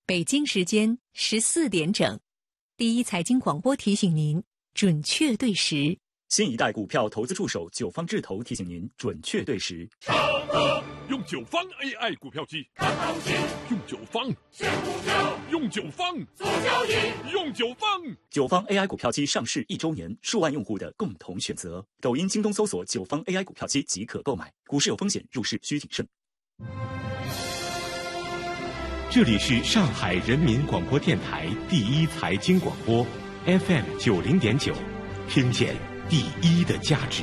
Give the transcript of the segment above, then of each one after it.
北京时间14点整，第一财经广播提醒您准确对时。 新一代股票投资助手九方智投提醒您准确对时。 用九方 AI 股票机看行情，用九方选股票，用九方做交易，用九方。 九方 AI 股票机上市1周年，数万用户的共同选择。抖音、京东搜索九方 AI 股票机即可购买。股市有风险，入市需谨慎。 这里是上海人民广播电台第一财经广播 FM 90.9，听见第一的价值。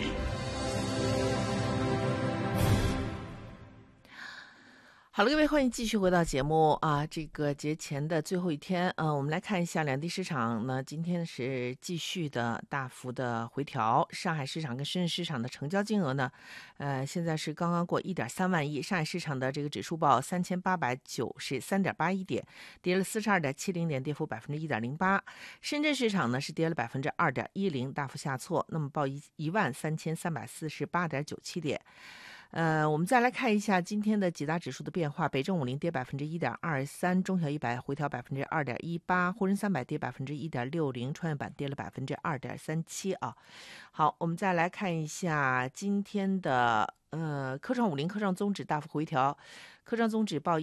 好了，各位，欢迎继续回到节目啊！这个节前的最后一天，我们来看一下两地市场呢，今天是继续的大幅的回调。上海市场跟深圳市场的成交金额呢，现在是刚刚过1.3万亿。上海市场的这个指数报3893.81点，跌了42.70点，跌幅1.08%。深圳市场呢是跌了2.10%，大幅下挫，那么报13348.97点。我们再来看一下今天的几大指数的变化。北证50跌1.23%，中小100回调2.18%，沪深300跌1.60%，创业板跌了2.37%啊。好，我们再来看一下今天的科创50科创综指大幅回调，科创综指报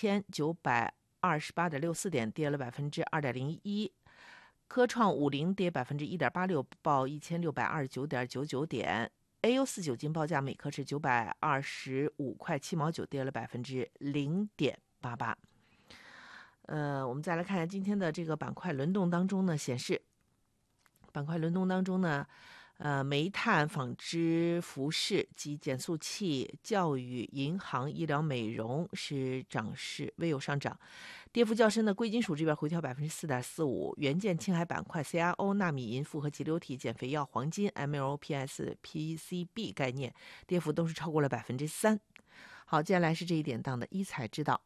1928.64点，跌了2.01%。科创50跌1.86%，报1629.99点。AU49金报价每颗是925块7毛9，跌了0.88%。我们再来看一下今天的这个板块轮动当中呢，显示板块轮动当中呢，煤炭、纺织、服饰及减速器、教育、银行、医疗、美容是涨势微有上涨。跌幅较深的贵金属这边回调4.45%，元件、青海板块、CRO、纳米银、复合集流体、减肥药、黄金、MLPS、PCB 概念跌幅都是超过了3%。好，接下来是这一点档的一财知道。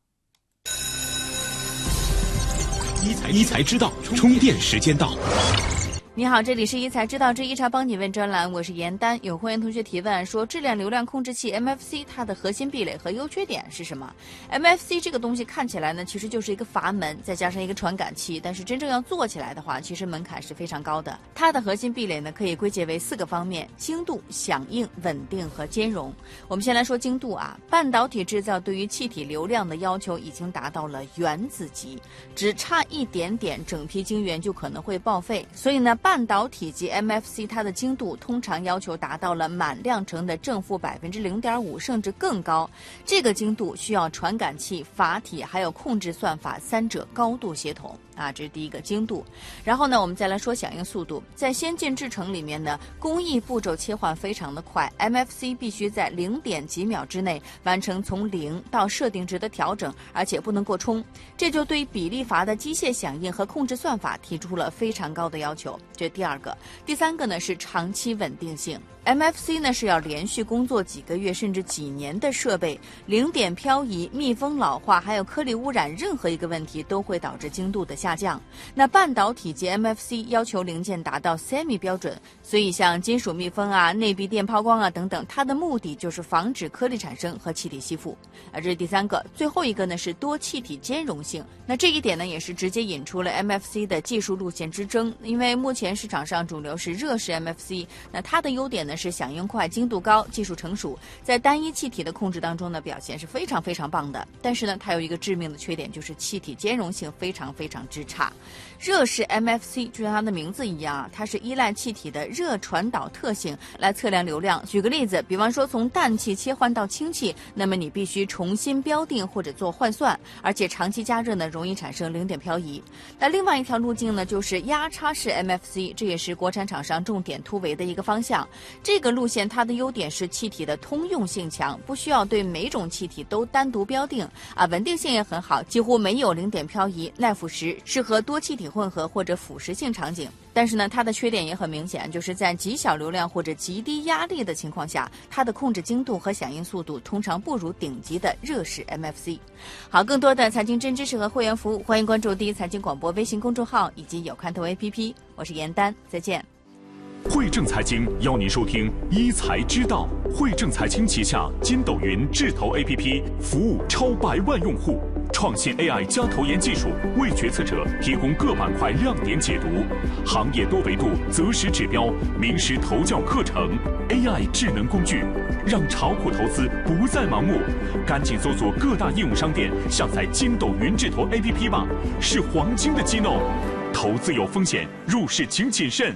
一财知道，充电时间到。 你好，这里是一财知道之一茶帮你问专栏，我是严丹。有会员同学提问说，质量流量控制器 MFC 它的核心壁垒和优缺点是什么？ MFC 这个东西看起来呢，其实就是一个阀门再加上一个传感器，但是真正要做起来的话，其实门槛是非常高的。它的核心壁垒呢，可以归结为4个方面：精度、响应、稳定和兼容。我们先来说精度啊，半导体制造对于气体流量的要求已经达到了原子级，只差一点点，整批晶圆就可能会报废。所以呢，半导体及 MFC 它的精度通常要求达到了满量程的正负0.5%，甚至更高。这个精度需要传感器、阀体还有控制算法3者高度协同啊，这是第一个精度。然后呢，我们再来说响应速度。在先进制程里面呢，工艺步骤切换非常的快， MFC 必须在0点几秒之内完成从0到设定值的调整，而且不能过冲。这就对比例阀的机械响应和控制算法提出了非常高的要求。这第二个。第三个呢是长期稳定性。MFC 呢是要连续工作几个月甚至几年的设备，零点漂移、密封老化还有颗粒污染，任何一个问题都会导致精度的下降。那半导体及 MFC 要求零件达到 semi 标准，所以像金属密封啊、内壁电抛光啊等等，它的目的就是防止颗粒产生和气体吸附。这是第三个。最后一个呢是多气体兼容性。那这一点呢也是直接引出了 MFC 的技术路线之争，因为目前市场上主流是热式 MFC， 那它的优点呢是响应快、精度高、技术成熟，在单一气体的控制当中呢表现是非常非常棒的。但是呢它有一个致命的缺点，就是气体兼容性非常非常之差。热式 MFC 就像它的名字一样，它是依赖气体的热传导特性来测量流量。举个例子，比方说从氮气切换到氢气，那么你必须重新标定或者做换算，而且长期加热呢容易产生零点漂移。那另外一条路径呢就是压差式 MFC， 这也是国产厂商重点突围的一个方向。这个路线它的优点是气体的通用性强，不需要对每种气体都单独标定啊，稳定性也很好，几乎没有零点漂移，耐腐蚀，适合多气体混合或者腐蚀性场景。但是呢它的缺点也很明显，就是在极小流量或者极低压力的情况下，它的控制精度和响应速度通常不如顶级的热式 MFC。 好，更多的财经真知识和会员服务，欢迎关注第一财经广播微信公众号以及有看头 APP。 我是严丹，再见。 汇正财经邀您收听一财知道。汇正财经旗下筋斗云智投 APP 服务超100万用户， 创新 AI 加投研技术为决策者提供各板块亮点解读，行业多维度择时指标，名师投教课程 ，AI 智能工具，让炒股投资不再盲目。赶紧搜索各大应用商店，下载金斗云智投 APP 吧，是黄金的机弄。投资有风险，入市请谨慎。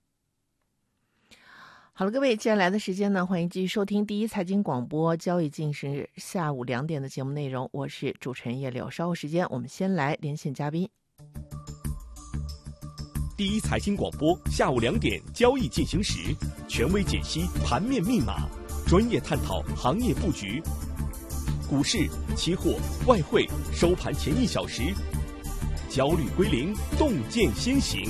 好了，各位，接下来的时间呢，欢迎继续收听第一财经广播交易进行下午2点的节目内容，我是主持人叶柳。稍后时间，我们先来连线嘉宾。 第一财经广播下午2点交易进行时，权威解析盘面密码，专业探讨行业布局，股市、期货、外汇收盘前1小时，焦虑归零，洞见先行。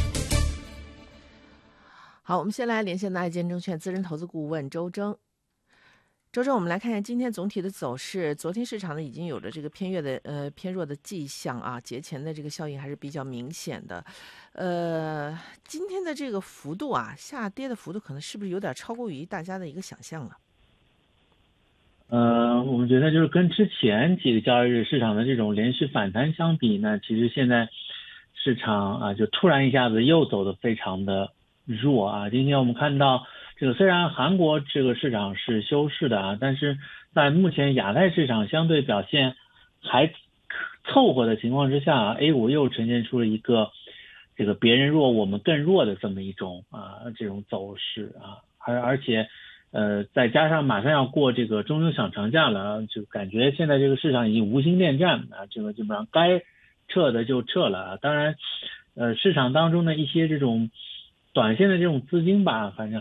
好，我们先来连线的爱建证券资深投资顾问周征。周征，我们来看一下今天总体的走势。昨天市场呢已经有了这个偏弱的迹象啊，节前的这个效应还是比较明显的。今天的这个幅度啊，下跌的幅度可能是不是有点超过于大家的一个想象了？ 我们觉得就是跟之前几个交易日市场的这种连续反弹相比呢，其实现在市场啊就突然一下子又走得非常的弱啊。今天我们看到这个虽然韩国这个市场是休市的啊，但是在目前亚太市场相对表现还凑合的情况之下 A 股又呈现出了一个这个别人弱我们更弱的这么一种这种走势啊，而且再加上马上要过这个中秋小长假了，就感觉现在这个市场已经无心恋战啊，这个基本上该撤的就撤了啊。当然市场当中的一些这种短线的这种资金吧，反正